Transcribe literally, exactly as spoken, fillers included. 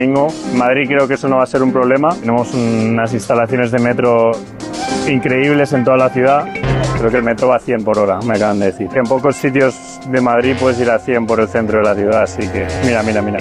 En Madrid creo que eso no va a ser un problema. Tenemos unas instalaciones de metro increíbles en toda la ciudad. Creo que el metro va a cien por hora, me acaban de decir. En pocos sitios de Madrid puedes ir a cien por el centro de la ciudad, así que mira, mira, mira.